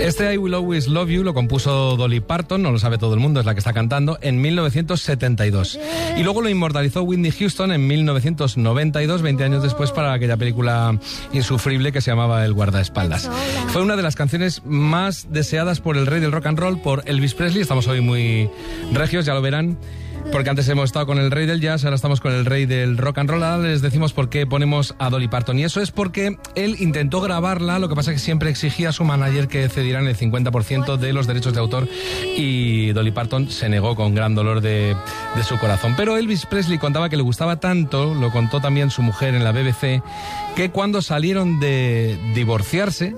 Este I Will Always Love You lo compuso Dolly Parton, no lo sabe todo el mundo, es la que está cantando, en 1972. Y luego lo inmortalizó Whitney Houston en 1992, 20 años después, para aquella película insufrible que se llamaba El guardaespaldas. Fue una de las canciones más deseadas por el rey del rock and roll, por Elvis Presley. Estamos hoy muy regios, ya lo verán, porque antes hemos estado con el rey del jazz, ahora estamos con el rey del rock and roll. Ahora les decimos por qué ponemos a Dolly Parton. Y eso es porque él intentó grabarla, lo que pasa es que siempre exigía a su manager que cedieran el 50% de los derechos de autor, y Dolly Parton se negó con gran dolor de su corazón. Pero Elvis Presley contaba que le gustaba tanto, lo contó también su mujer en la BBC, que cuando salieron de divorciarse,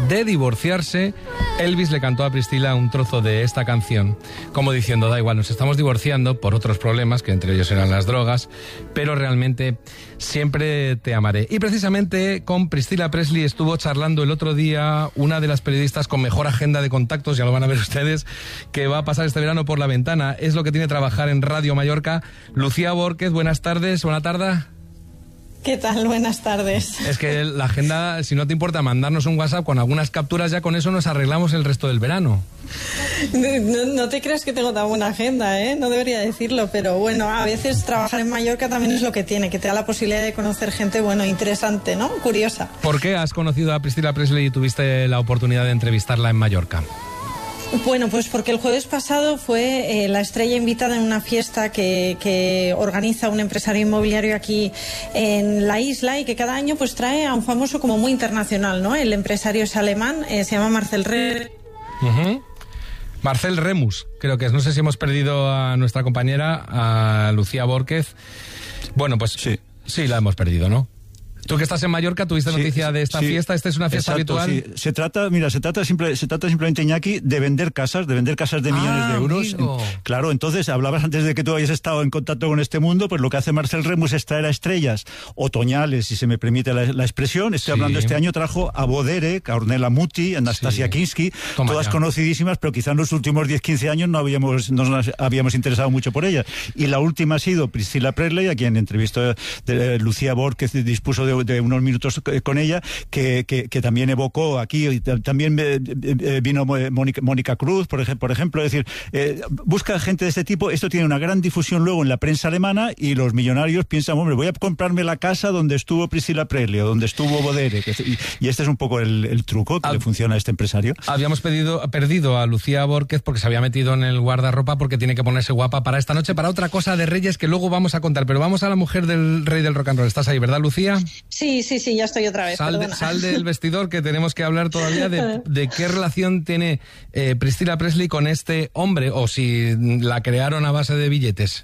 Elvis le cantó a Priscilla un trozo de esta canción, como diciendo: da igual, nos estamos divorciando por otros problemas, que entre ellos eran las drogas, pero realmente siempre te amaré. Y precisamente con Priscilla Presley estuvo charlando el otro día una de las periodistas con mejor agenda de contactos, ya lo van a ver ustedes, que va a pasar este verano por La Ventana. Es lo que tiene trabajar en Radio Mallorca. Lucía Borquez, buenas tardes, buena tarde. ¿Qué tal? Buenas tardes. Es que la agenda, si no te importa mandarnos un WhatsApp con algunas capturas, ya con eso nos arreglamos el resto del verano. No te creas que tengo tan buena agenda, ¿eh? No debería decirlo, pero bueno, a veces trabajar en Mallorca también es lo que tiene, que te da la posibilidad de conocer gente, bueno, interesante, ¿no? Curiosa. ¿Por qué has conocido a Priscilla Presley y tuviste la oportunidad de entrevistarla en Mallorca? Bueno, pues porque el jueves pasado fue la estrella invitada en una fiesta que organiza un empresario inmobiliario aquí en la isla, y que cada año pues trae a un famoso como muy internacional, ¿no? El empresario es alemán, se llama Marcel Remus. Marcel Remus, creo que es. No sé si hemos perdido a nuestra compañera, a Lucía Borquez. Bueno, pues sí, la hemos perdido, ¿no? Tú que estás en Mallorca, ¿tuviste noticia de esta fiesta? ¿Esta es una fiesta habitual? Sí. Se trata simplemente, Iñaki, de vender casas de millones de euros. Claro, entonces, hablabas antes de que tú habías estado en contacto con este mundo, pues lo que hace Marcel Remus es traer a estrellas otoñales, si se me permite la expresión. Estoy hablando, este año trajo a Bodere, a Ornella Muti, a Anastasia Kinski, todas conocidísimas, pero quizá en los últimos 10-15 años no nos habíamos interesado mucho por ellas. Y la última ha sido Priscilla Presley, a quien entrevistó Lucía Borquez, que dispuso de unos minutos con ella, que también evocó aquí, también vino Mónica Cruz, por ejemplo. Es decir, busca gente de este tipo. Esto tiene una gran difusión luego en la prensa alemana, y los millonarios piensan: hombre, voy a comprarme la casa donde estuvo Priscilla Presley o donde estuvo Bodere. Y este es un poco el truco que le funciona a este empresario. Habíamos perdido a Lucía Borquez porque se había metido en el guardarropa, porque tiene que ponerse guapa para esta noche, para otra cosa de Reyes que luego vamos a contar. Pero vamos a la mujer del rey del rock and roll. ¿Estás ahí, verdad, Lucía? Sí, ya estoy otra vez. Sal del vestidor, que tenemos que hablar todavía de qué relación tiene Priscilla Presley con este hombre, o si la crearon a base de billetes.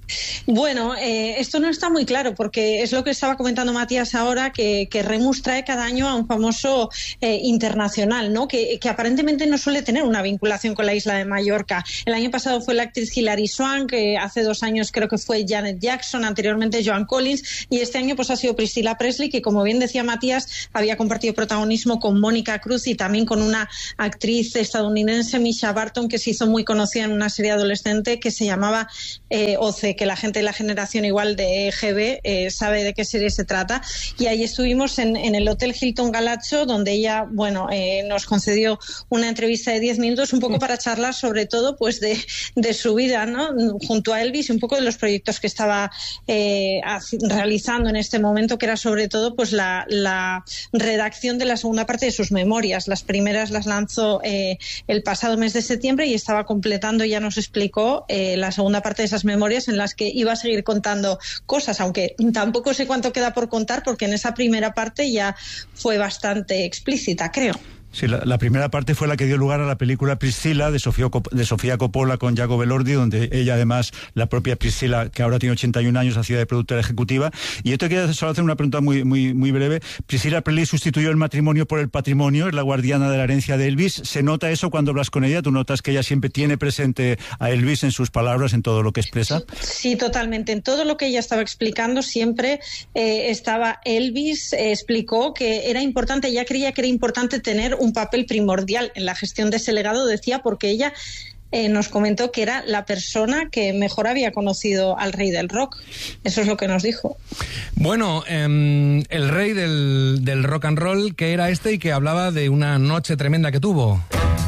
Bueno, esto no está muy claro, porque es lo que estaba comentando Matías ahora, que Remus trae cada año a un famoso internacional, ¿no? Que aparentemente no suele tener una vinculación con la isla de Mallorca. El año pasado fue la actriz Hilary Swank, que hace 2 años creo que fue Janet Jackson, anteriormente Joan Collins, y este año pues ha sido Priscilla Presley, que, como bien decía Matías, había compartido protagonismo con Mónica Cruz y también con una actriz estadounidense, Misha Barton, que se hizo muy conocida en una serie adolescente que se llamaba OC, que la gente de la generación igual de GB sabe de qué serie se trata. Y ahí estuvimos en el Hotel Hilton Galacho, donde ella, nos concedió una entrevista de 10 minutos, un poco para charlar sobre todo pues de su vida, ¿no? Junto a Elvis, y un poco de los proyectos que estaba realizando en este momento, que era sobre todo pues la redacción de la segunda parte de sus memorias. Las primeras las lanzó el pasado mes de septiembre, y estaba completando, ya nos explicó, la segunda parte de esas memorias, en las que iba a seguir contando cosas, aunque tampoco sé cuánto queda por contar, porque en esa primera parte ya fue bastante explícita, creo. Sí, la primera parte fue la que dio lugar a la película Priscilla de Sofía Coppola con Jacob Elordi, donde ella, además, la propia Priscilla, que ahora tiene 81 años, hacía de productora ejecutiva. Y yo te quería solo hacer una pregunta muy breve. Priscilla Presley sustituyó el matrimonio por el patrimonio, es la guardiana de la herencia de Elvis. ¿Se nota eso cuando hablas con ella? ¿Tú notas que ella siempre tiene presente a Elvis en sus palabras, en todo lo que expresa? Sí, totalmente. En todo lo que ella estaba explicando siempre estaba Elvis. Explicó que era importante, ella creía que era importante tener un papel primordial en la gestión de ese legado, decía, porque ella nos comentó que era la persona que mejor había conocido al rey del rock. Eso es lo que nos dijo. Bueno, el rey del rock and roll, que era este y que hablaba de una noche tremenda que tuvo.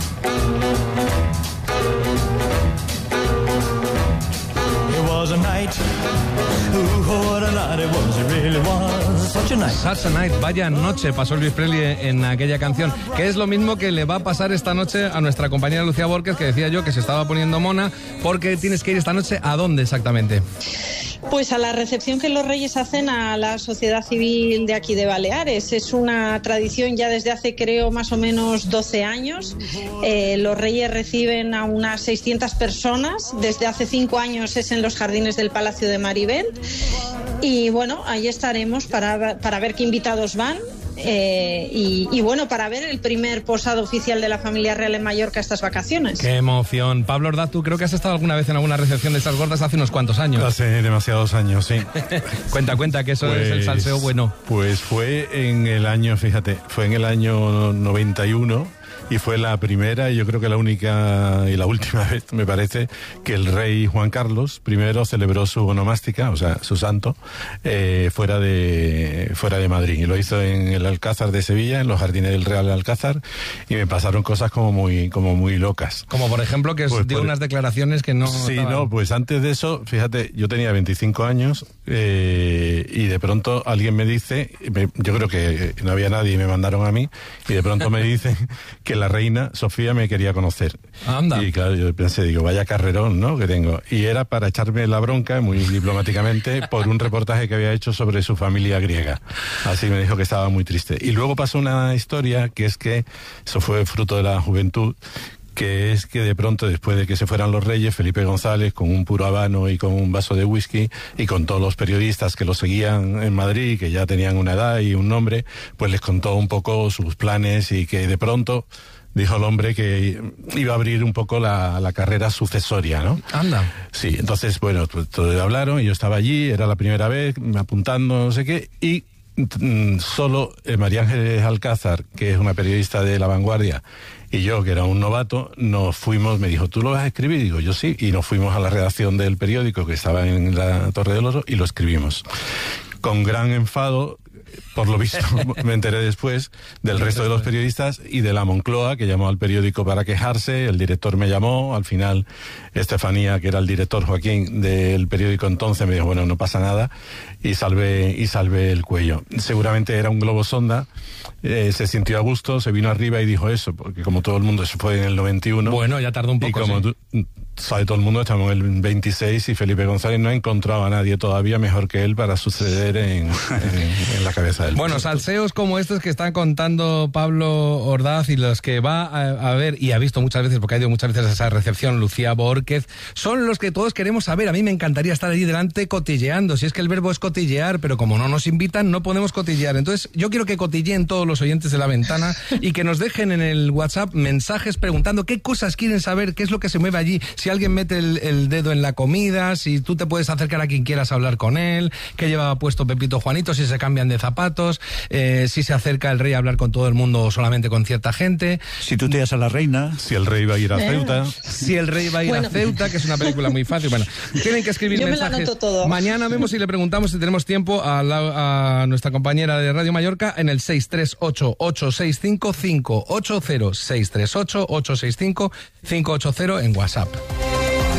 Such a night, vaya noche pasó Elvis Presley en aquella canción, que es lo mismo que le va a pasar esta noche a nuestra compañera Lucía Borges, que decía yo que se estaba poniendo mona, porque tienes que ir esta noche, ¿a dónde exactamente? Pues a la recepción que los reyes hacen a la sociedad civil de aquí de Baleares. Es una tradición ya desde hace, creo, más o menos 12 años. Los reyes reciben a unas 600 personas. Desde hace 5 años es en los jardines del Palacio de Marivent. Y bueno, ahí estaremos para ver qué invitados van. Y bueno, para ver el primer posado oficial de la familia real en Mallorca estas vacaciones. ¡Qué emoción! Pablo Ordaz, ¿tú creo que has estado alguna vez en alguna recepción de estas gordas hace unos cuantos años? Hace demasiados años, sí. Cuenta, que eso es el salseo bueno. Pues fue en el año 91... y fue la primera y yo creo que la única y la última vez, me parece, que el rey Juan Carlos I celebró su onomástica, o sea, su santo, fuera de Madrid. Y lo hizo en el Alcázar de Sevilla, en los jardines del Real Alcázar, y me pasaron cosas como muy locas. Como por ejemplo que pues dio unas declaraciones que no... Sí, estaban... pues antes de eso, fíjate, yo tenía 25 años y de pronto alguien me dice, yo creo que no había nadie y me mandaron a mí, y de pronto me dicen que la reina Sofía me quería conocer. Anda. Y claro, yo pensé, digo, vaya carrerón, ¿no?, que tengo. Y era para echarme la bronca, muy diplomáticamente, por un reportaje que había hecho sobre su familia griega. Así me dijo que estaba muy triste. Y luego pasó una historia, que es que eso fue fruto de la juventud, que es que de pronto, después de que se fueran los reyes, Felipe González, con un puro habano y con un vaso de whisky, y con todos los periodistas que lo seguían en Madrid, que ya tenían una edad y un nombre, pues les contó un poco sus planes, y que de pronto dijo el hombre que iba a abrir un poco la carrera sucesoria, ¿no? Anda. Sí, entonces, bueno, pues todos hablaron, y yo estaba allí, era la primera vez, apuntando, no sé qué, y solo María Ángeles Alcázar, que es una periodista de La Vanguardia, y yo, que era un novato, nos fuimos, me dijo, ¿tú lo vas a escribir? Y digo, yo sí, y nos fuimos a la redacción del periódico, que estaba en la Torre del Oro, y lo escribimos. Con gran enfado, por lo visto, me enteré después, del resto de los periodistas y de la Moncloa, que llamó al periódico para quejarse. El director me llamó, al final Estefanía, que era el director, Joaquín, del periódico entonces, me dijo, bueno, no pasa nada, y salvé el cuello. Seguramente era un globo sonda, se sintió a gusto, se vino arriba y dijo eso, porque como todo el mundo se fue en el 91... Bueno, ya tardó un poco, y como sí. Sabe todo el mundo, estamos en el 26 y Felipe González no ha encontrado a nadie todavía mejor que él para suceder en la cabeza del... Bueno, salseos como estos que está contando Pablo Ordaz, y los que va a ver y ha visto muchas veces, porque ha ido muchas veces a esa recepción, Lucía Borquez, son los que todos queremos saber. A mí me encantaría estar allí delante cotilleando, si es que el verbo es cotillear, pero como no nos invitan no podemos cotillear. Entonces yo quiero que cotilleen todos los oyentes de La Ventana y que nos dejen en el WhatsApp mensajes preguntando qué cosas quieren saber, qué es lo que se mueve allí, si alguien mete el dedo en la comida, si tú te puedes acercar a quien quieras hablar con él, qué llevaba puesto Pepito Juanito, si se cambian de zapatos, si se acerca el rey a hablar con todo el mundo o solamente con cierta gente. Si tú te das a la reina. Si el rey va a ir a Ceuta. Si el rey va a ir a Ceuta, que es una película muy fácil. Bueno, tienen que escribir mensajes. Me lo anoto todo. Mañana vemos y le preguntamos si tenemos tiempo a nuestra compañera de Radio Mallorca en el 638-865-580, 638-865-580 en WhatsApp.